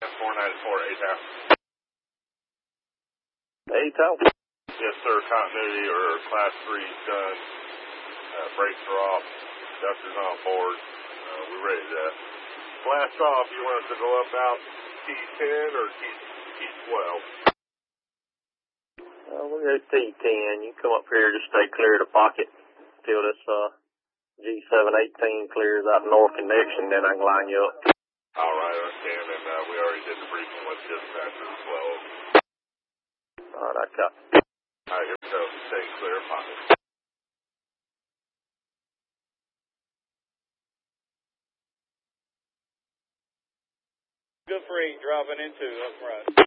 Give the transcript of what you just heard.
494, ATAL. ATAL? Yes, sir. Continuity or Class 3 done. Brakes are off. Ductors on board. We're ready to blast off. You want us to go up out T10 or T12? We'll go T10. You come up here, just stay clear of the pocket till this G718 clears out the north connection, then I can line you up. All right, I understand, and we already did the briefing with dispatcher as well. All right, I copy. All right, here we go. Stay clear of pocket. Good for 8, dropping into, up right.